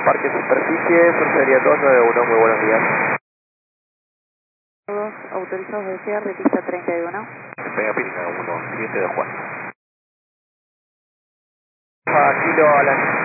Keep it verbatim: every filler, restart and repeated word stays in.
Parque Superficie, Ferrería dos nueve uno, muy buenos días. Todos autorizados de cierre, pista treinta y uno. Pega Pirina uno siete de Juan. A kilo a la